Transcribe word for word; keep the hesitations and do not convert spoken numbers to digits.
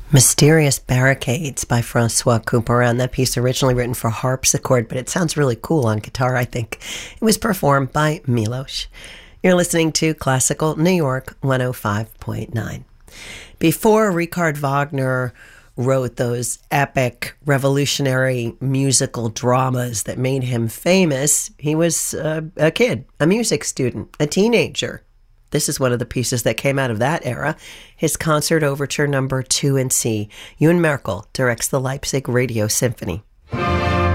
Mysterious Barricades by Francois Couperin. That piece originally written for harpsichord, but it sounds really cool on guitar, I think. It was performed by Milos. You're listening to Classical New York one oh five point nine. Before Richard Wagner wrote those epic revolutionary musical dramas that made him famous, he was uh, a kid, a music student, a teenager. This is one of the pieces that came out of that era, his Concert Overture Number two in C. Ewan Merkel directs the Leipzig Radio Symphony.